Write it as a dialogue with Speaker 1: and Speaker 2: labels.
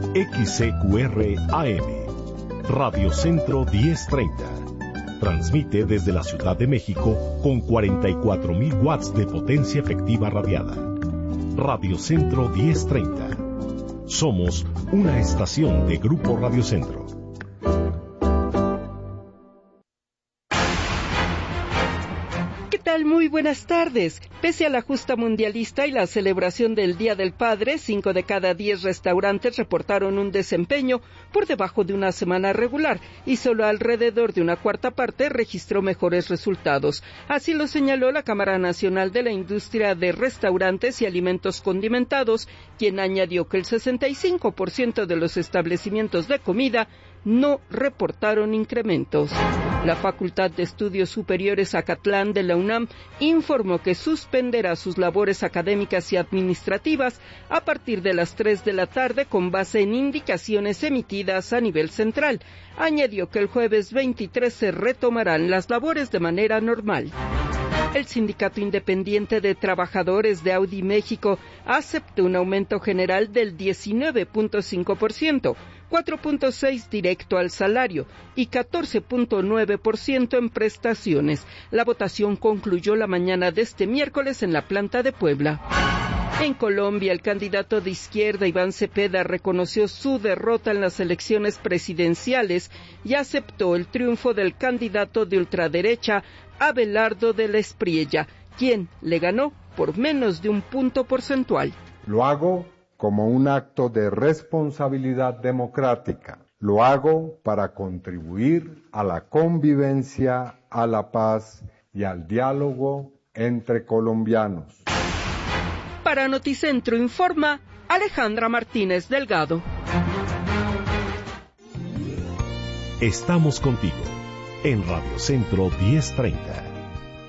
Speaker 1: XCQR AM, Radio Centro 1030. Transmite desde la Ciudad de México con 44.000 watts de potencia efectiva radiada. Radio Centro 1030. Somos una estación de Grupo Radio Centro.
Speaker 2: Muy buenas tardes. Pese a la justa mundialista y la celebración del Día del Padre, 5 de cada 10 restaurantes reportaron un desempeño por debajo de una semana regular y solo alrededor de una cuarta parte registró mejores resultados. Así lo señaló la Cámara Nacional de la Industria de Restaurantes y Alimentos Condimentados, quien añadió que el 65% de los establecimientos de comida no reportaron incrementos. La Facultad de Estudios Superiores Acatlán de la UNAM informó que suspenderá sus labores académicas y administrativas a partir de las 3 de la tarde con base en indicaciones emitidas a nivel central. Añadió que el jueves 23 se retomarán las labores de manera normal. El Sindicato Independiente de Trabajadores de Audi México aceptó un aumento general del 19.5%, 4.6% directo al salario y 14.9% en prestaciones. La votación concluyó la mañana de este miércoles en la planta de Puebla. En Colombia, el candidato de izquierda Iván Cepeda reconoció su derrota en las elecciones presidenciales y aceptó el triunfo del candidato de ultraderecha Abelardo de la Espriella, quien le ganó por menos de un punto porcentual.
Speaker 3: Lo hago como un acto de responsabilidad democrática. Lo hago para contribuir a la convivencia, a la paz y al diálogo entre colombianos.
Speaker 2: Para Noticentro informa Alejandra Martínez Delgado.
Speaker 1: Estamos contigo en Radio Centro 1030.